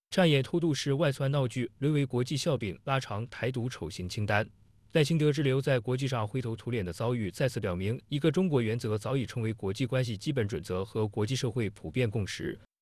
上演偷渡式外窜闹剧，沦为国际笑柄，拉长台独丑行清单。赖清德之流在国际上灰头土脸的遭遇，再次表明一个中国原则早已成为国际关系基本准则和国际社会普遍共识。